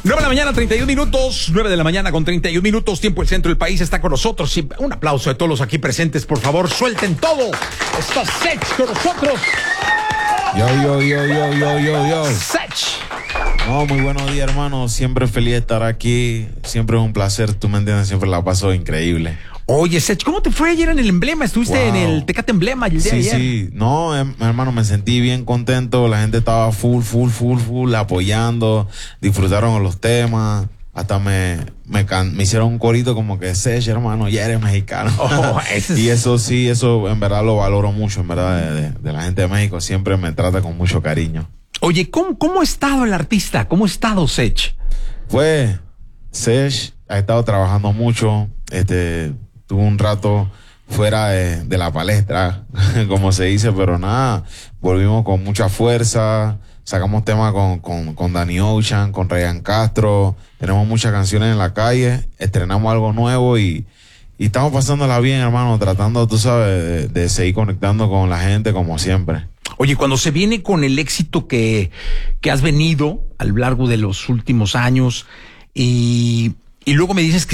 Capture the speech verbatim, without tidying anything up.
nueve de la mañana, treinta y un minutos. nueve de la mañana con treinta y un minutos. Tiempo el centro del país está con nosotros. Sí, un aplauso de todos los aquí presentes, por favor. Suelten todo. Está Sech con nosotros. Yo, yo, yo, yo, yo, yo, yo. Sech. No, muy buenos días, hermano. Siempre feliz de estar aquí. Siempre es un placer. Tú me entiendes, siempre la paso increíble. Oye, Sech, ¿cómo te fue ayer en el Emblema? Estuviste Wow. en el Tecate Emblema el día Sí, de ayer. sí. No, em, hermano, me sentí bien contento. La gente estaba full, full, full, full, apoyando. Disfrutaron los temas. Hasta me, me, can, me hicieron un corito como que Sech, hermano, ya eres mexicano. Oh, ese es... Y eso sí, eso en verdad lo valoro mucho, en verdad, de, de, de la gente de México. Siempre me trata con mucho cariño. Oye, ¿cómo, ¿cómo ha estado el artista? ¿Cómo ha estado Sech? Pues, Sech ha estado trabajando mucho. Este, tuvo un rato fuera de, de la palestra, como se dice, pero nada, volvimos con mucha fuerza. Sacamos temas con, con, con Danny Ocean, con Ryan Castro. Tenemos muchas canciones en la calle. Estrenamos algo nuevo y, y estamos pasándola bien, hermano. Tratando, tú sabes, de, de seguir conectando con la gente como siempre. Oye, cuando se viene con el éxito que, que has venido a lo largo de los últimos años y, y luego me dices que